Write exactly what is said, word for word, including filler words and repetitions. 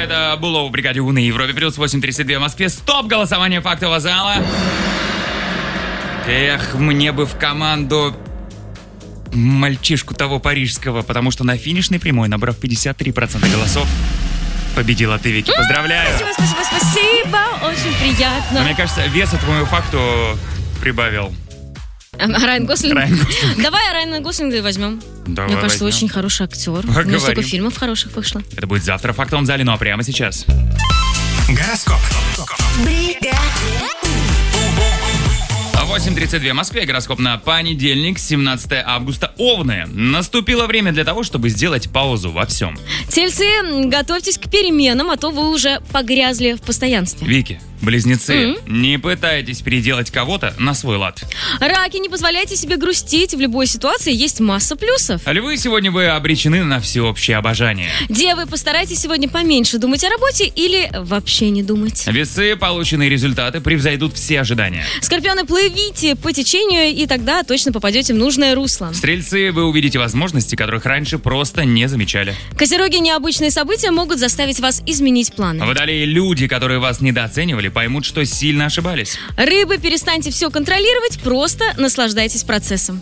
это было в бригаде У на Европе плюс восемь тридцать два в Москве. Стоп! Голосование фактового зала. Эх, мне бы в команду мальчишку того парижского, потому что на финишной прямой, набрав пятьдесят три процента голосов, победила ты, Вики. Поздравляю! Спасибо, спасибо, спасибо. Очень приятно. Но мне кажется, вес этому факту прибавил. А, Райан Гослинг? Райан Гослинг. Давай Райана Гослинга и возьмем. Давай Мне кажется, возьмем. очень хороший актер. У Поговорим. него столько фильмов хороших вышло. Это будет завтра в фактовом зале, ну а прямо сейчас. Гороскоп. восемь тридцать два в Москве, гороскоп на понедельник, семнадцатое августа, Овны. Наступило время для того, чтобы сделать паузу во всем. Тельцы, готовьтесь к переменам, а то вы уже погрязли в постоянстве. Вики, близнецы, Mm-hmm. не пытайтесь переделать кого-то на свой лад. Раки, не позволяйте себе грустить. В любой ситуации есть масса плюсов. Львы, сегодня вы обречены на всеобщее обожание. Девы, постарайтесь сегодня поменьше думать о работе или вообще не думать. Весы, полученные результаты превзойдут все ожидания. Скорпионы, плывите по течению, и тогда точно попадете в нужное русло. Стрельцы, вы увидите возможности, которых раньше просто не замечали. Козероги, необычные события могут заставить вас изменить планы. Водолеи, люди, которые вас недооценивали, поймут, что сильно ошибались. Рыбы, перестаньте все контролировать, просто наслаждайтесь процессом.